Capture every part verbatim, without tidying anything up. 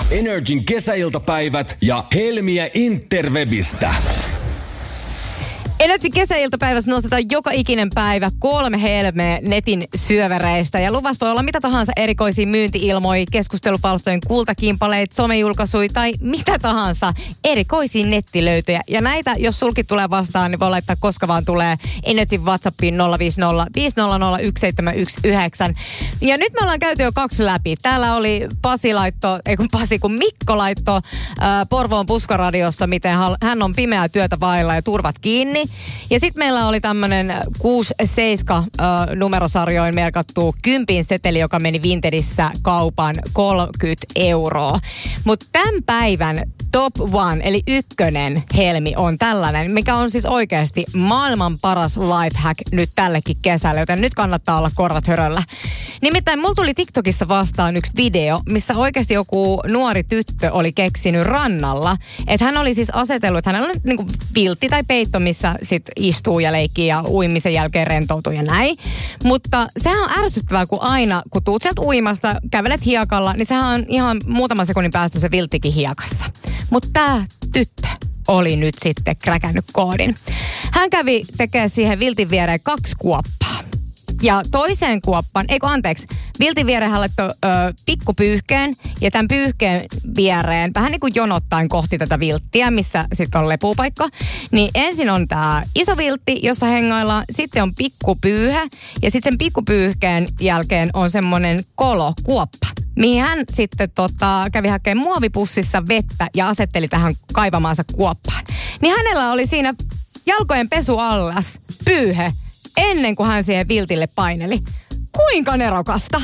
Energin kesäiltapäivät ja Helmiä Interwebistä. Energin kesäiltapäivässä nostetaan joka ikinen päivä kolme helmeä netin syövereistä. Ja luvassa voi olla mitä tahansa erikoisia myynti-ilmoja, keskustelupalstojen kultakimpaleita, somejulkaisuja tai mitä tahansa erikoisia nettilöytöjä. Ja näitä, jos sulki tulee vastaan, niin voi laittaa koska vaan tulee Energin WhatsAppiin nolla viisi nolla viisi nolla nolla yksi seitsemän yksi yhdeksän. Ja nyt me ollaan käyty jo kaksi läpi. Täällä oli Pasi laitto, ei kun Pasi, kun Mikko laitto äh, Porvoon Puskaradiossa, miten hän on pimeää työtä vailla ja turvat kiinni. Ja sitten meillä oli tämmöinen kuusi seitsemän äh, numerosarjoin merkattu kympin seteli, joka meni Vintedissä kaupan kolmekymmentä euroa. Mutta tämän päivän top one, eli ykkönen helmi on tällainen, mikä on siis oikeasti maailman paras lifehack nyt tällekin kesälle, joten nyt kannattaa olla korvat höröllä. Nimittäin mulla tuli TikTokissa vastaan yksi video, missä oikeasti joku nuori tyttö oli keksinyt rannalla, että hän oli siis asetellut, että hänellä on niinku viltti tai peitto, missä sit istuu ja leikkii ja uimisen jälkeen rentoutuu ja näin. Mutta sehän on ärsyttävää, kun aina, kun tuut sieltä uimasta, kävelet hiekalla, niin sehän on ihan muutaman sekunnin päästä se vilttikin hiekassa. Mutta tää tyttö oli nyt sitten kräkännyt koodin. Hän kävi tekemään siihen viltin viereen kaksi kuoppaa. Ja toiseen kuoppaan, eikö anteeksi, viltin viereen hän laittoi pikkupyyhkeen ja tämän pyyhkeen viereen vähän niin kuin jonottaen kohti tätä vilttiä, missä sitten on lepupaikka. Niin ensin on tämä iso viltti, jossa hengaillaan, sitten on pikkupyyhä ja sitten sen pikkupyyhkeen jälkeen on semmoinen kolokuoppa, mihin hän sitten tota, kävi hakemaan muovipussissa vettä ja asetteli tähän kaivamaansa kuoppaan. Niin hänellä oli siinä jalkojen pesu allas pyyhe ennen kuin hän siihen viltille paineli. Kuinka nerokasta?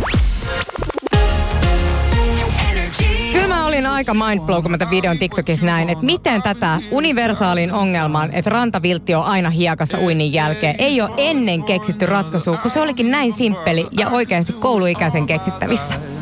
Kyllä mä olin aika mindblow, kun mä tämän videon TikTokissa näin, että miten tätä universaalin ongelman, että rantaviltti on aina hiekassa uinnin jälkeen, ei ole ennen keksitty ratkaisua, kun se olikin näin simppeli ja oikeasti kouluikäisen keksittävissä.